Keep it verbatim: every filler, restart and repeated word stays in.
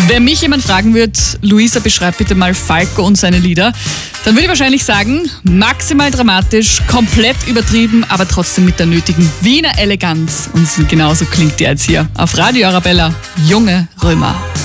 Wenn mich jemand fragen würde, Luisa, beschreib bitte mal Falco und seine Lieder, dann würde ich wahrscheinlich sagen, maximal dramatisch, komplett übertrieben, aber trotzdem mit der nötigen Wiener Eleganz. Und genauso klingt die jetzt hier auf Radio Arabella, Junge Römer.